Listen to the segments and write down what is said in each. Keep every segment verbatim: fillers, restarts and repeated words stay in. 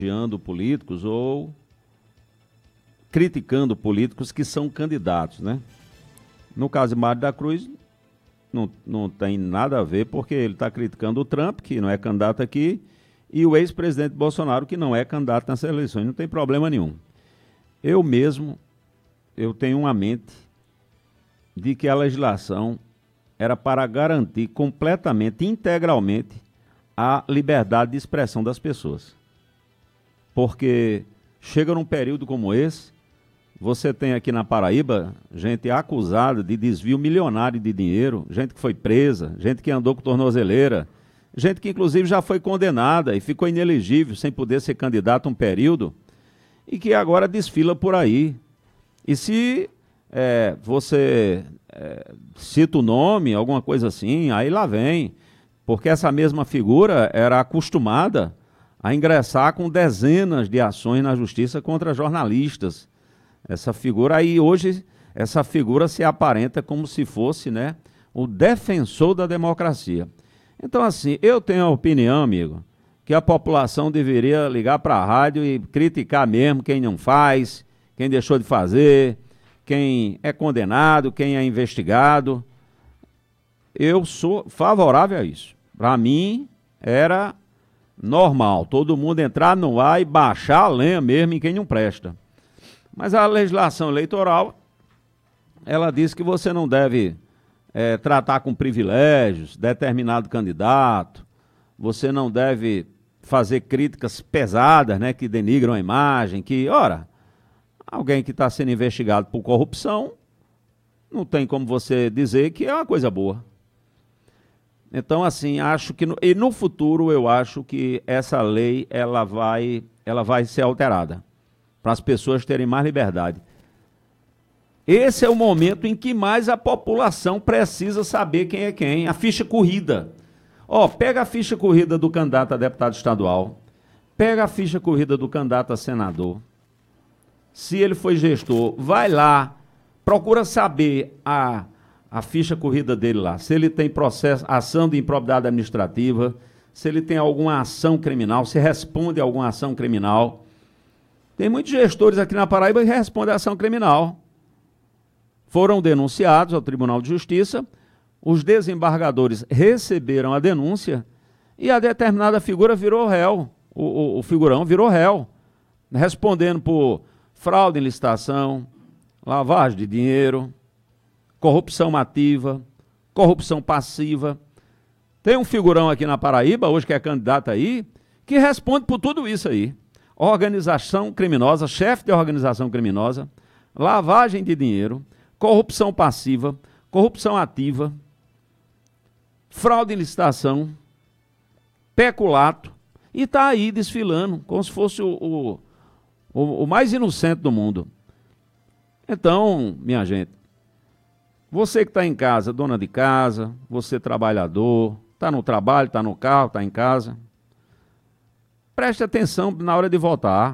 elogiando políticos ou criticando políticos que são candidatos, né? No caso de Mário da Cruz, não, não tem nada a ver, porque ele está criticando o Trump, que não é candidato aqui, e o ex-presidente Bolsonaro, que não é candidato nessas eleições. Não tem problema nenhum. Eu mesmo, eu tenho uma mente de que a legislação era para garantir completamente, integralmente, a liberdade de expressão das pessoas. Porque chega num período como esse, você tem aqui na Paraíba gente acusada de desvio milionário de dinheiro, gente que foi presa, gente que andou com tornozeleira, gente que inclusive já foi condenada e ficou inelegível sem poder ser candidato um período e que agora desfila por aí. E se é, você é, cita o nome, alguma coisa assim, aí lá vem, porque essa mesma figura era acostumada a ingressar com dezenas de ações na justiça contra jornalistas. Essa figura aí, hoje, essa figura se aparenta como se fosse, né, o defensor da democracia. Então, assim, eu tenho a opinião, amigo, que a população deveria ligar para a rádio e criticar mesmo quem não faz, quem deixou de fazer, quem é condenado, quem é investigado. Eu sou favorável a isso. Para mim, era normal, todo mundo entrar no ar e baixar a lenha mesmo em quem não presta. Mas a legislação eleitoral, ela diz que você não deve é, tratar com privilégios determinado candidato, você não deve fazer críticas pesadas, né, que denigram a imagem, que, ora, alguém que está sendo investigado por corrupção, não tem como você dizer que é uma coisa boa. Então, assim, acho que, no, e no futuro eu acho que essa lei, ela vai, ela vai ser alterada, para as pessoas terem mais liberdade. Esse é o momento em que mais a população precisa saber quem é quem, a ficha corrida. Ó, pega a ficha corrida do candidato a deputado estadual, pega a ficha corrida do candidato a senador, se ele foi gestor, vai lá, procura saber a, a ficha corrida dele lá, se ele tem processo, ação de improbidade administrativa, se ele tem alguma ação criminal, se responde a alguma ação criminal. Tem muitos gestores aqui na Paraíba que respondem à ação criminal. Foram denunciados ao Tribunal de Justiça, os desembargadores receberam a denúncia e a determinada figura virou réu, o, o, o figurão virou réu, respondendo por fraude em licitação, lavagem de dinheiro, corrupção ativa, corrupção passiva. Tem um figurão aqui na Paraíba, hoje que é candidato aí, que responde por tudo isso aí. Organização criminosa, chefe de organização criminosa, lavagem de dinheiro, corrupção passiva, corrupção ativa, fraude em licitação, peculato, e está aí desfilando, como se fosse o, o, o, o mais inocente do mundo. Então, minha gente, você que está em casa, dona de casa, você trabalhador, está no trabalho, está no carro, está em casa, preste atenção na hora de votar.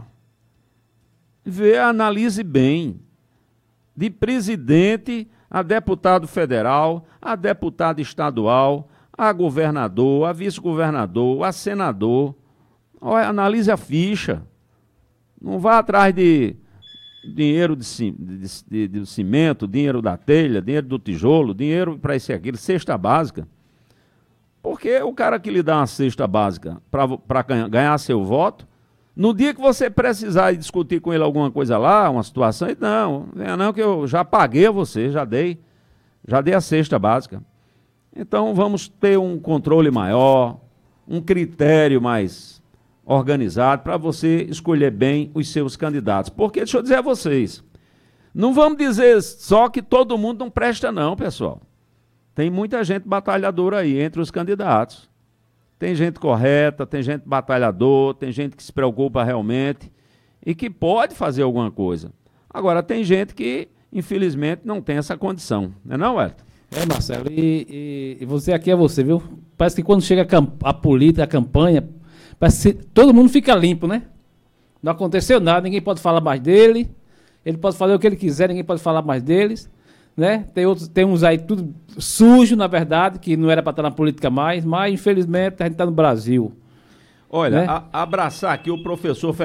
Vê, analise bem. De presidente a deputado federal, a deputado estadual, a governador, a vice-governador, a senador. Olha, analise a ficha. Não vá atrás de dinheiro de, de, de, de cimento, dinheiro da telha, dinheiro do tijolo, dinheiro para isso e aquilo, cesta básica. Porque o cara que lhe dá uma cesta básica para ganhar seu voto, no dia que você precisar discutir com ele alguma coisa lá, uma situação, ele, não, venha não que eu já paguei a você, já dei, já dei a cesta básica. Então vamos ter um controle maior, um critério mais organizado para você escolher bem os seus candidatos. Porque, deixa eu dizer a vocês, não vamos dizer só que todo mundo não presta não, pessoal. Tem muita gente batalhadora aí entre os candidatos. Tem gente correta, tem gente batalhador, tem gente que se preocupa realmente e que pode fazer alguma coisa. Agora, tem gente que, infelizmente, não tem essa condição. Não é não, Wellington? É, Marcelo, e, e, e você aqui é você, viu? Parece que quando chega a, a política, a campanha, parece que todo mundo fica limpo, né? Não aconteceu nada, ninguém pode falar mais dele, ele pode fazer o que ele quiser, ninguém pode falar mais deles. Né? Tem, outros, tem uns aí tudo sujo, na verdade, que não era para estar na política mais, mas infelizmente a gente está no Brasil. Olha, né? a, abraçar aqui o professor